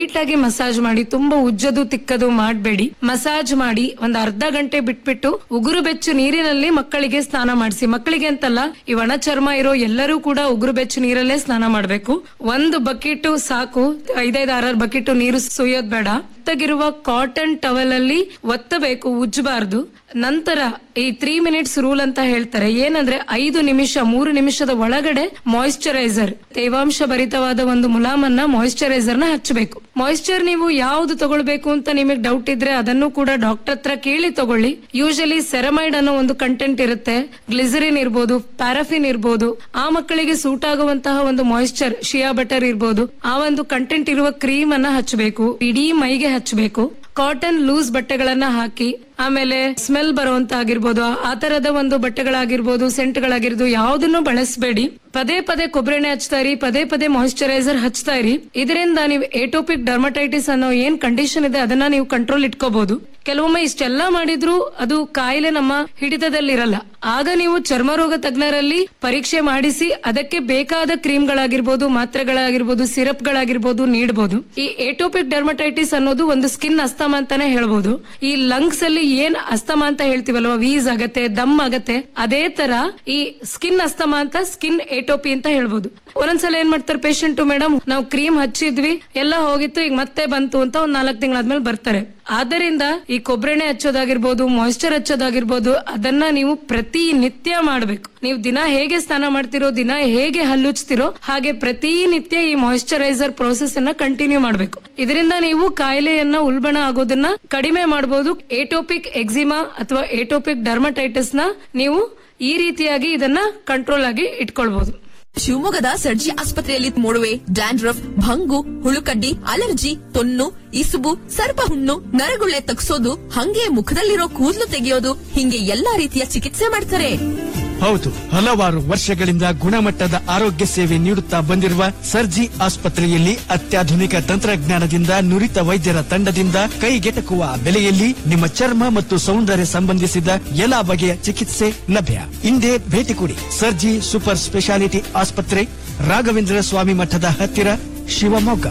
ಆಗಿ ಮಸಾಜ್ ಮಾಡಿ, ತುಂಬಾ ಉಜ್ಜದು ತಿಕ್ಕದು ಮಾಡಬೇಡಿ. ಮಸಾಜ್ ಮಾಡಿ ಒಂದ್ ಅರ್ಧ ಗಂಟೆ ಬಿಟ್ಬಿಟ್ಟು ಉಗುರು ಬೆಚ್ಚು ನೀರಿನಲ್ಲಿ ಮಕ್ಕಳಿಗೆ ಸ್ನಾನ ಮಾಡಿಸಿ. ಮಕ್ಕಳಿಗೆ ಅಂತಲ್ಲ, ಈ ಒಣ ಚರ್ಮ ಇರೋ ಎಲ್ಲರೂ ಕೂಡ ಉಗುರು ಬೆಚ್ಚು ನೀರಲ್ಲೇ ಸ್ನಾನ ಮಾಡಬೇಕು. ಒಂದು ಬಕೆಟ್ ಸಾಕು, 5-6 ಬಕೆಟ್ ನೀರು ಸುಯ್ಯೋದ್ ಬೇಡ. ಗಿರುವ ಕಾಟನ್ ಟವಲ್ ಅಲ್ಲಿ ಒತ್ತಬೇಕು, ಉಜ್ಜಬಾರ್ದು. ನಂತರ ಈ 3 ಮಿನಿಟ್ಸ್ ರೂಲ್ ಅಂತ ಹೇಳ್ತಾರೆ. ಏನಂದ್ರೆ 3 ನಿಮಿಷದ ಒಳಗಡೆ ಮಾಯಿಶ್ಚರೈಸರ್, ತೇವಾಂಶ ಭರಿತವಾದ ಒಂದು ಮುಲಾಮನ್ನ ಮಾಯಿಶ್ಚರೈಸರ್ ನ ಹಚ್ಚಬೇಕು. ಮಾಯಿಶ್ಚರ್ ನೀವು ಯಾವ್ದು ತಗೊಳ್ಬೇಕು ಅಂತ ನಿಮಗೆ ಡೌಟ್ ಇದ್ರೆ ಅದನ್ನು ಕೂಡ ಡಾಕ್ಟರ್ ಹತ್ರ ಕೇಳಿ ತಗೊಳ್ಳಿ. ಯೂಶಲಿ ಸೆರಮೈಡ್ ಅನ್ನೋ ಒಂದು ಕಂಟೆಂಟ್ ಇರುತ್ತೆ, ಗ್ಲಿಸರಿನ್ ಇರ್ಬೋದು, ಪ್ಯಾರಾಫಿನ್ ಇರ್ಬೋದು. ಆ ಮಕ್ಕಳಿಗೆ ಸೂಟ್ ಆಗುವಂತಹ ಒಂದು ಮಾಯಿಶ್ಚರ್, ಶಿಯಾ ಬಟರ್ ಇರ್ಬೋದು, ಆ ಒಂದು ಕಂಟೆಂಟ್ ಇರುವ ಕ್ರೀಮ್ ಅನ್ನ ಹಚ್ಚಬೇಕು. ಇಡೀ ಮೈಗೆ ಹಚ್ಚಬೇಕು. ಕಾಟನ್ ಲೂಸ್ ಬಟ್ಟೆಗಳನ್ನ ಹಾಕಿ, ಆಮೇಲೆ ಸ್ಮೆಲ್ ಬರುವಂತ ಆಗಿರ್ಬೋದು, ಆ ತರದ ಒಂದು ಬಟ್ಟೆಗಳಾಗಿರ್ಬೋದು, ಸೆಂಟ್ಗಳಾಗಿರ್ಬೋದು, ಯಾವ್ದನ್ನು ಬಳಸಬೇಡಿ. ಪದೇ ಪದೇ ಕೊಬ್ಬರಿ ಎಣ್ಣೆ ಹಚ್ತಾ ಇರಿ, ಪದೇ ಪದೇ ಮಾಯಿಶ್ಚರೈಸರ್ ಹಚ್ತಾ ಇರಿ. ಇದರಿಂದ ನೀವು ಏಟೋಪಿಕ್ ಡರ್ಮಟೈಟಿಸ್ ಅನ್ನೋ ಏನ್ ಕಂಡೀಷನ್ ಇದೆ ಅದನ್ನ ನೀವು ಕಂಟ್ರೋಲ್ ಇಟ್ಕೋಬಹುದು. ಕೆಲವೊಮ್ಮೆ ಇಷ್ಟೆಲ್ಲಾ ಮಾಡಿದ್ರು ಅದು ಕಾಯಿಲೆ ನಮ್ಮ ಹಿಡಿತದಲ್ಲಿರಲ್ಲ. ಆಗ ನೀವು ಚರ್ಮರೋಗ ತಜ್ಞರಲ್ಲಿ ಪರೀಕ್ಷೆ ಮಾಡಿಸಿ ಅದಕ್ಕೆ ಬೇಕಾದ ಕ್ರೀಮ್ಗಳಾಗಿರ್ಬೋದು, ಮಾತ್ರೆಗಳಾಗಿರ್ಬೋದು, ಸಿರಪ್ಗಳಾಗಿರ್ಬೋದು ನೀಡಬಹುದು. ಈ ಏಟೋಪಿಕ್ ಡರ್ಮಟೈಟಿಸ್ ಅನ್ನೋದು ಒಂದು ಸ್ಕಿನ್ ಅಸ್ತಮ ಅಂತಾನೆ ಹೇಳ್ಬೋದು. ಈ ಲಂಗ್ಸ್ ಅಲ್ಲಿ ಏನ್ ಅಸ್ತಮ ಅಂತ ಹೇಳ್ತೀವಲ್ವಾ, ವೀಸ್ ಆಗತ್ತೆ, ದಮ್ ಆಗತ್ತೆ, ಅದೇ ತರ ಈ ಸ್ಕಿನ್ ಅಸ್ತಮ ಅಂತ ಸ್ಕಿನ್ ಏಟೋಪಿ ಅಂತ ಹೇಳ್ಬೋದು. ಒಂದೊಂದ್ಸಲ ಏನ್ ಮಾಡ್ತಾರೆ ಪೇಷಂಟ್, ಮೇಡಮ್ ನಾವು ಕ್ರೀಮ್ ಹಚ್ಚಿದ್ವಿ, ಎಲ್ಲ ಹೋಗಿತ್ತು, ಈಗ ಮತ್ತೆ ಬಂತು ಅಂತ ಒಂದ್ 4 ತಿಂಗಳಾದ್ಮೇಲೆ ಬರ್ತಾರೆ. ಆದ್ದರಿಂದ ಈ ಕೊಬ್ಬರೆಣ್ಣೆ ಹಚ್ಚೋದಾಗಿರ್ಬೋದು, ಮಾಯಿಶ್ಚರ್ ಹಚ್ಚೋದಾಗಿರ್ಬೋದು, ಅದನ್ನ ನೀವು ಪ್ರತಿನಿತ್ಯ ಮಾಡಬೇಕು. ನೀವು ದಿನ ಹೇಗೆ ಸ್ನಾನ ಮಾಡ್ತಿರೋ, ದಿನ ಹೇಗೆ ಹಲ್ಲುಚ್ತಿರೋ, ಹಾಗೆ ಪ್ರತಿನಿತ್ಯ ಈ ಮಾಯಿಶ್ಚರೈಸರ್ ಪ್ರೋಸೆಸ್ ಅನ್ನ ಕಂಟಿನ್ಯೂ ಮಾಡಬೇಕು. ಇದರಿಂದ ನೀವು ಕಾಯಿಲೆಯನ್ನ ಉಲ್ಬಣ ಆಗೋದನ್ನ ಕಡಿಮೆ ಮಾಡಬಹುದು. ಏಟೋಪಿಕ್ ಎಕ್ಸಿಮಾ ಅಥವಾ ಏಟೋಪಿಕ್ ಡರ್ಮಟೈಟಿಸ್ ನ ನೀವು ಈ ರೀತಿಯಾಗಿ ಇದನ್ನ ಕಂಟ್ರೋಲ್ ಆಗಿ ಇಟ್ಕೊಳ್ಬಹುದು. ಶಿವಮೊಗ್ಗದ ಸರ್ಜಿ ಆಸ್ಪತ್ರೆಯಲ್ಲಿ ಮೊಡವೆ, ಡ್ಯಾಂಡ್ರಫ್, ಭಂಗು, ಹುಳುಕಡ್ಡಿ, ಅಲರ್ಜಿ, ತೊನ್ನು, ಇಸುಬು, ಸರ್ಪ ಹುಣ್ಣು, ನರಗುಳ್ಳೆ ತಗ್ಸೋದು, ಹಂಗೆ ಮುಖದಲ್ಲಿರೋ ಕೂದಲು ತೆಗೆಯೋದು, ಹಿಂಗೆ ಎಲ್ಲಾ ರೀತಿಯ ಚಿಕಿತ್ಸೆ ಮಾಡ್ತಾರೆ. ಹೌದು, ಹಲವಾರು ವರ್ಷಗಳಿಂದ ಗುಣಮಟ್ಟದ ಆರೋಗ್ಯ ಸೇವೆ ನೀಡುತ್ತಾ ಬಂದಿರುವ ಸರ್ಜಿ ಆಸ್ಪತ್ರೆಯಲ್ಲಿ ಅತ್ಯಾಧುನಿಕ ತಂತ್ರಜ್ಞಾನದಿಂದ ನುರಿತ ವೈದ್ಯರ ತಂಡದಿಂದ ಕೈಗೆಟಕುವ ಬೆಲೆಯಲ್ಲಿ ನಿಮ್ಮ ಚರ್ಮ ಮತ್ತು ಸೌಂದರ್ಯ ಸಂಬಂಧಿಸಿದ ಎಲ್ಲಾ ಬಗೆಯ ಚಿಕಿತ್ಸೆ ಲಭ್ಯ. ಇಂದೇ ಭೇಟಿ ಕೊಡಿ. ಸರ್ಜಿ ಸೂಪರ್ ಸ್ಪೆಷಾಲಿಟಿ ಆಸ್ಪತ್ರೆ, ರಾಘವೇಂದ್ರ ಸ್ವಾಮಿ ಮಠದ ಹತ್ತಿರ, ಶಿವಮೊಗ್ಗ.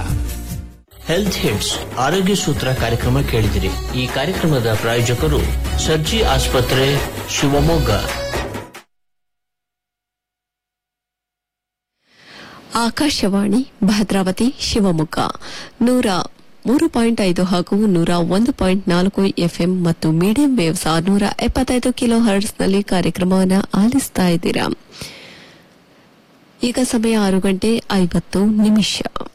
ಹೆಲ್ತ್ ಹಿಟ್ಸ್ ಆರೋಗ್ಯ ಸೂತ್ರ ಕಾರ್ಯಕ್ರಮ ಕೇಳಿದಿರಿ. ಈ ಕಾರ್ಯಕ್ರಮದ ಪ್ರಾಯೋಜಕರು ಸರ್ಜಿ ಆಸ್ಪತ್ರೆ, ಶಿವಮೊಗ್ಗ. ಆಕಾಶವಾಣಿ ಭದ್ರಾವತಿ ಶಿವಮೊಗ್ಗ 103.5 ಹಾಗೂ 101.4 FM ಮತ್ತು ಮೀಡಿಯಂ ವೇವ್ಸ್ 675 ಕಿಲೋ ಹರ್ಟ್ಸ್ನಲ್ಲಿ ಕಾರ್ಯಕ್ರಮವನ್ನು ಆಲಿಸ್ತಾ ಇದ್ದೀರಾ. ಈಗ ಸಮಯ 6 ಗಂಟೆ 50 ನಿಮಿಷ.